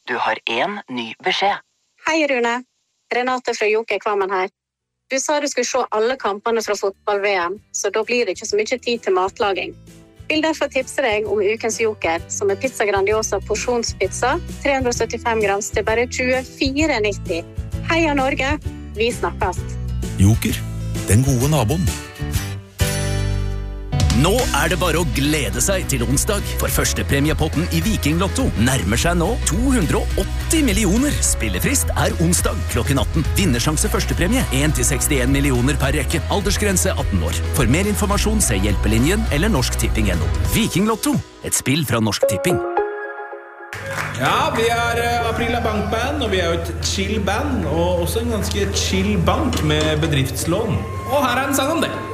Du har en ny beskjed. Hei, Rune. Renate fra Joker Kvammen her. Du sa du skulle se alle kampene fra fotball-VM, så da blir det ikke så mye tid til matlaging. Vil derfor tipse deg om ukens Joker, som er pizza grandiosa porsjonspizza, 375 grams til bare 24,90. Heia Norge, vi snakkes. Joker, den gode naboen. Nå det bare å glede seg til onsdag, for førstepremiepotten i Viking Lotto nærmer seg nå 280 millioner. Spillefrist onsdag klokken 18. Vinnersjanse førstepremie 1-61 millioner per rekke. Aldersgrense 18 år. For mer informasjon se Hjelpelinjen eller Norsk-Tipping.no. Viking Lotto, et spill fra Norsk Tipping. Ja, vi Aprila Bankband, og vi jo et chill band, og også en ganske chill bank med bedriftslån. Og her en sang om det.